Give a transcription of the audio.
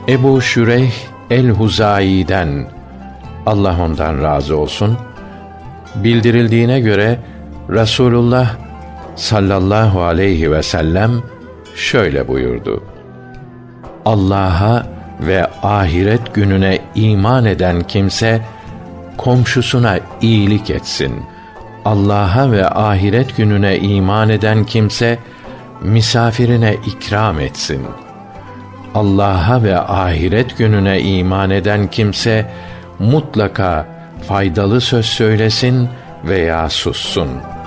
Ebu Şüreyh el-Huzai'den, Allah ondan razı olsun, bildirildiğine göre Resulullah sallallahu aleyhi ve sellem şöyle buyurdu: Allah'a ve ahiret gününe iman eden kimse komşusuna iyilik etsin. Allah'a ve ahiret gününe iman eden kimse misafirine ikram etsin. Allah'a ve ahiret gününe iman eden kimse mutlaka faydalı söz söylesin veya sussun.